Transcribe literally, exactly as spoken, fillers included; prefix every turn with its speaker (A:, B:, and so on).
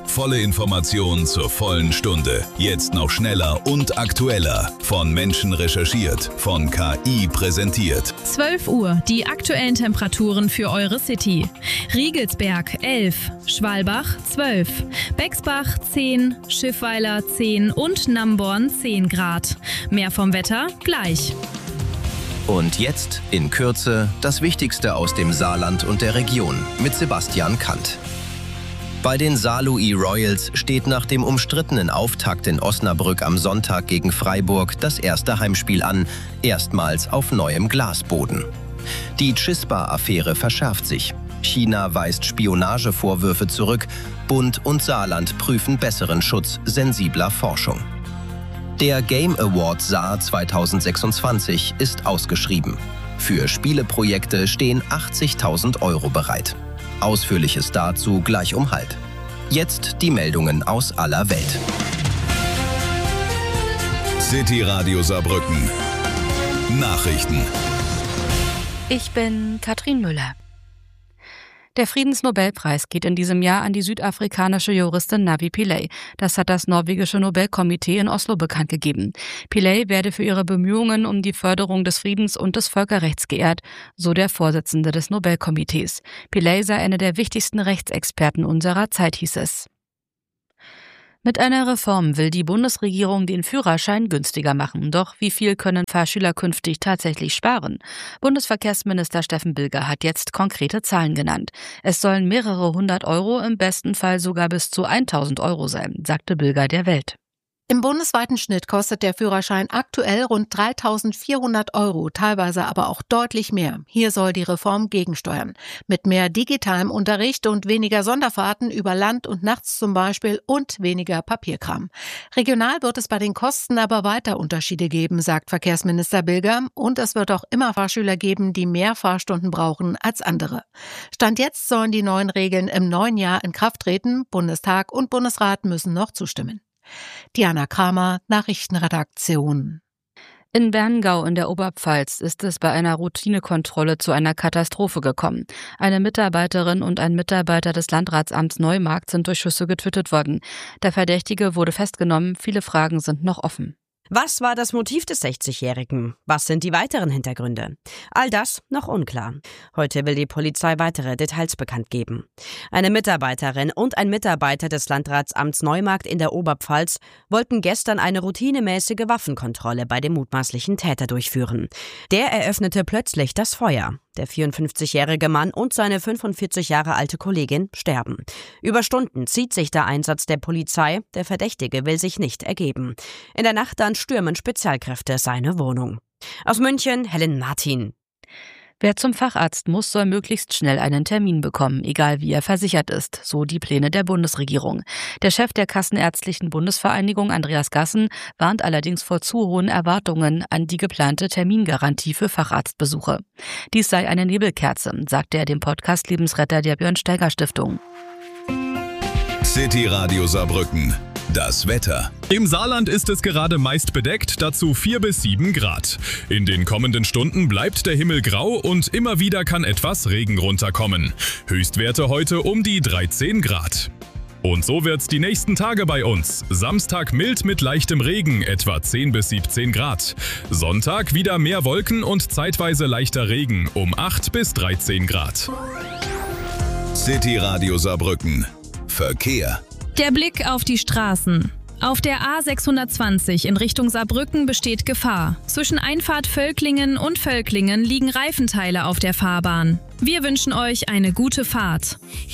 A: Volle Informationen zur vollen Stunde. Jetzt noch schneller und aktueller. Von Menschen recherchiert, von K I präsentiert.
B: zwölf Uhr, die aktuellen Temperaturen für eure City. Riegelsberg elf, Schwalbach zwölf, Bexbach zehn, Schiffweiler zehn und Namborn zehn Grad. Mehr vom Wetter gleich.
C: Und jetzt in Kürze das Wichtigste aus dem Saarland und der Region mit Sebastian Kant. Bei den Saarlouis Royals steht nach dem umstrittenen Auftakt in Osnabrück am Sonntag gegen Freiburg das erste Heimspiel an, erstmals auf neuem Glasboden. Die Chispa-Affäre verschärft sich. China weist Spionagevorwürfe zurück. Bund und Saarland prüfen besseren Schutz sensibler Forschung. Der Game Award Saar zweitausendsechsundzwanzig ist ausgeschrieben. Für Spieleprojekte stehen achtzigtausend Euro bereit. Ausführliches dazu gleich um halb. Jetzt die Meldungen aus aller Welt.
A: City Radio Saarbrücken. Nachrichten.
D: Ich bin Katrin Müller. Der Friedensnobelpreis geht in diesem Jahr an die südafrikanische Juristin Navi Pillay. Das hat das norwegische Nobelkomitee in Oslo bekannt gegeben. Pillay werde für ihre Bemühungen um die Förderung des Friedens und des Völkerrechts geehrt, so der Vorsitzende des Nobelkomitees. Pillay sei eine der wichtigsten Rechtsexperten unserer Zeit, hieß es. Mit einer Reform will die Bundesregierung den Führerschein günstiger machen. Doch wie viel können Fahrschüler künftig tatsächlich sparen? Bundesverkehrsminister Steffen Bilger hat jetzt konkrete Zahlen genannt. Es sollen mehrere hundert Euro, im besten Fall sogar bis zu tausend Euro sein, sagte Bilger der Welt.
E: Im bundesweiten Schnitt kostet der Führerschein aktuell rund dreitausendvierhundert Euro, teilweise aber auch deutlich mehr. Hier soll die Reform gegensteuern. Mit mehr digitalem Unterricht und weniger Sonderfahrten über Land und nachts zum Beispiel und weniger Papierkram. Regional wird es bei den Kosten aber weiter Unterschiede geben, sagt Verkehrsminister Bilger. Und es wird auch immer Fahrschüler geben, die mehr Fahrstunden brauchen als andere. Stand jetzt sollen die neuen Regeln im neuen Jahr in Kraft treten. Bundestag und Bundesrat müssen noch zustimmen. Diana Kramer, Nachrichtenredaktion.
D: In Berngau in der Oberpfalz ist es bei einer Routinekontrolle zu einer Katastrophe gekommen. Eine Mitarbeiterin und ein Mitarbeiter des Landratsamts Neumarkt sind durch Schüsse getötet worden. Der Verdächtige wurde festgenommen, viele Fragen sind noch offen.
F: Was war das Motiv des sechzigjährigen? Was sind die weiteren Hintergründe? All das noch unklar. Heute will die Polizei weitere Details bekannt geben. Eine Mitarbeiterin und ein Mitarbeiter des Landratsamts Neumarkt in der Oberpfalz wollten gestern eine routinemäßige Waffenkontrolle bei dem mutmaßlichen Täter durchführen. Der eröffnete plötzlich das Feuer. Der vierundfünfzigjährige Mann und seine fünfundvierzig Jahre alte Kollegin sterben. Über Stunden zieht sich der Einsatz der Polizei. Der Verdächtige will sich nicht ergeben. In der Nacht dann stürmen Spezialkräfte seine Wohnung. Aus München, Helen Martin.
D: Wer zum Facharzt muss, soll möglichst schnell einen Termin bekommen, egal wie er versichert ist, so die Pläne der Bundesregierung. Der Chef der Kassenärztlichen Bundesvereinigung, Andreas Gassen, warnt allerdings vor zu hohen Erwartungen an die geplante Termingarantie für Facharztbesuche. Dies sei eine Nebelkerze, sagte er dem Podcast Lebensretter der Björn-Steiger-Stiftung.
A: City Radio Saarbrücken. Das Wetter.
G: Im Saarland ist es gerade meist bedeckt, dazu vier bis sieben Grad. In den kommenden Stunden bleibt der Himmel grau und immer wieder kann etwas Regen runterkommen. Höchstwerte heute um die dreizehn Grad. Und so wird's die nächsten Tage bei uns. Samstag mild mit leichtem Regen, etwa zehn bis siebzehn Grad. Sonntag wieder mehr Wolken und zeitweise leichter Regen, um acht bis dreizehn Grad.
A: City Radio Saarbrücken. Verkehr.
B: Der Blick auf die Straßen. Auf der A sechshundertzwanzig in Richtung Saarbrücken besteht Gefahr. Zwischen Einfahrt Völklingen und Völklingen liegen Reifenteile auf der Fahrbahn. Wir wünschen euch eine gute Fahrt.